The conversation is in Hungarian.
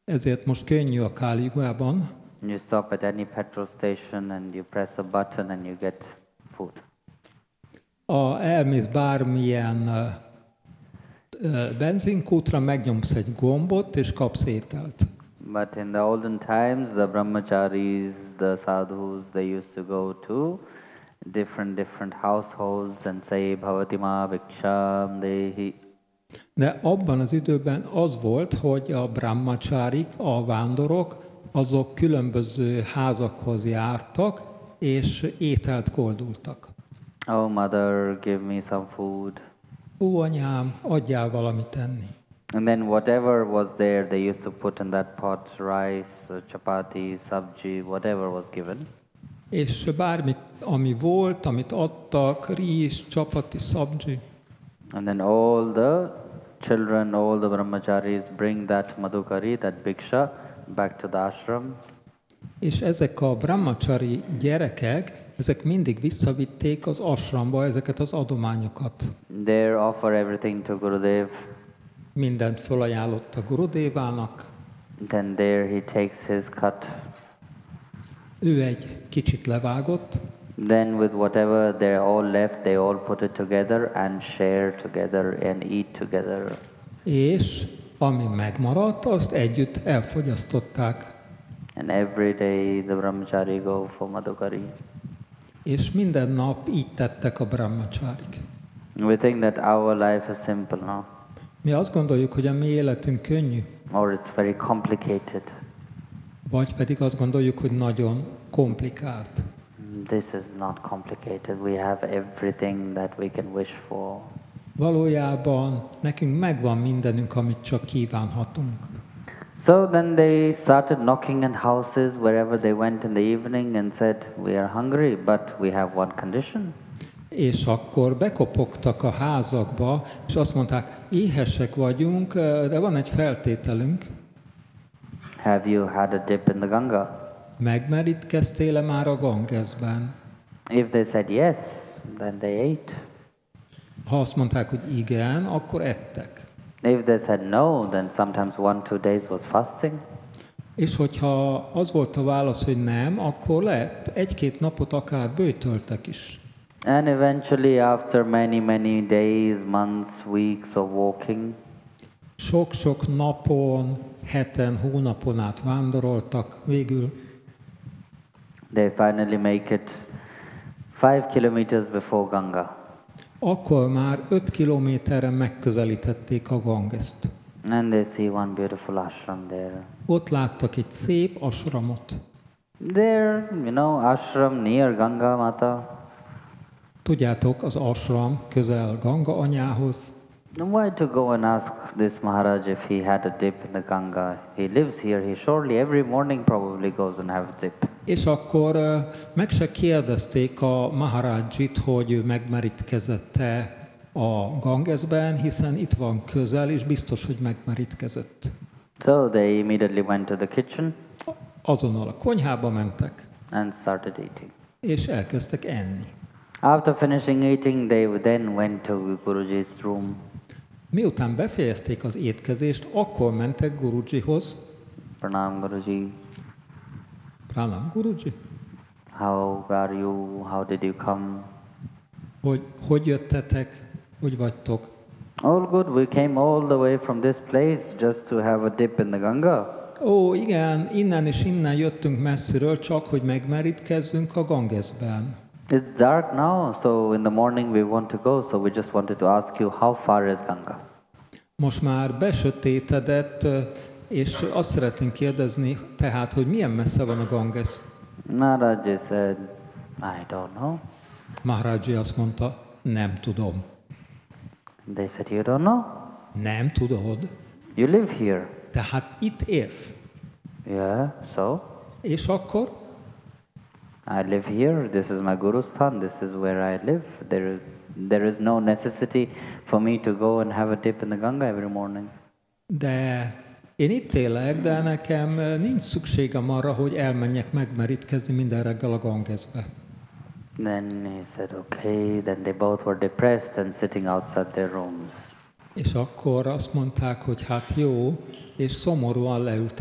Ezért most könnyű a Káligában. You stop at any petrol station and you press a button and you get food. Elmész bármilyen benzinkútra, megnyomsz egy gombot, és kapsz ételt. But in the olden times, the brahmacharis, the sadhus, they used to go to different households and say, Bhavatima Bhiksham Dehi. De abban az időben az volt, hogy a brahmacharik, a vándorok, azok különböző házakhoz jártak, és ételt koldultak. Oh mother, give me some food. Ó, anyám, adjál valamit enni. And then whatever was there, they used to put in that pot rice, chapati, sabji, whatever was given. És bármi, ami volt, amit adtak, rizs, csapati, szabdzsi. And then all the children, all the brahmacharis bring that madhukari, that bhiksha, back to the ashram. És ezek a brahmachari gyerekek, ezek mindig visszavitték az ashramba ezeket az adományokat. They offer everything to Gurudev. Mindent felajánlott a Gurudévának. Then there he takes his cut. Ő egy kicsit levágott. Then with whatever they're all left, they all put it together and share together and eat together. És ami megmaradt, azt együtt elfogyasztották. And every day the brahmachari go for madhukari. És minden nap így tettek a brahmacharik. We think that our life is simple, no? Mi azt gondoljuk, hogy a mi életünk könnyű, Or it's very complicated. vagy pedig azt gondoljuk, hogy nagyon komplikált. This is not complicated. We have everything that we can wish for. Valójában nekünk megvan mindenünk, amit csak kívánhatunk. So then they started knocking in houses wherever they went in the evening and said, we are hungry, but we have one condition. És akkor bekopogtak a házakba, és azt mondták, éhesek vagyunk, de van egy feltételünk. Have you had a dip in the Ganga? Megmerítkeztél-e már a Gangesben? If they said yes, then they ate. Ha azt mondták, hogy igen, akkor ettek. If they said no, then sometimes 1-2 days was fasting. És hogyha az volt a válasz, hogy nem, akkor lehet egy-két napot akár böjtöltek is. And eventually after many days, months, weeks of walking, Sok-sok napon, heten, hónapon át vándoroltak, végül they finally make it 5 kilometers before Ganga. akkor már 5 kilométerre megközelítették a Gangest. And they see one beautiful ashram there. Ott láttak egy szép asramot. There, ashram near Ganga Mata. Tudjátok, az ashram közel Ganga anyához. Why to go and ask this Maharaj if he had a dip in the Ganga? He lives here. He surely every morning probably goes and have a dip. És akkor meg se kérdezték a Maharajit, hogy ő megmerítkezett-e a Gangesben, hiszen itt van közel, és biztos, hogy megmerítkezett. So they immediately went to the kitchen Azonnal a konyhába mentek, and started eating. és elkezdtek enni. After finishing eating, they then went to Guruji's room. Miután befejezték az étkezést, akkor mentek Gurujihoz. Pranam Guruji. Pranam Guruji. How are you? How did you come? Hogy jöttetek? Hogy vagytok? All good. We came all the way from this place just to have a dip in the Ganga. Ó, igen, innen és innen jöttünk messziről, csak hogy megmerítkezzünk a Gangesben. It's dark now, so in the morning we want to go, so we just wanted to ask you how far is Ganga? Most már besötétedett, és azt szeretnénk kérdezni, tehát, hogy milyen messze van a Ganges? Maharaj said, I don't know. Maharaji azt mondta, nem tudom. They said, you don't know? Nem tudod? You live here. Tehát itt élsz. Yeah, so? És akkor? I live here. This is my Guru's Sthan. This is where I live. There is no necessity for me to go and have a dip in the Ganga every morning. De én itt élek, de nekem nincs szükségem arra, hogy elmenjek megmerítkezni minden reggel a Gangesbe. Then he said, okay. Then they both were depressed and sitting outside their rooms. És akkor azt mondták, hogy hát jó, és szomorúan leültek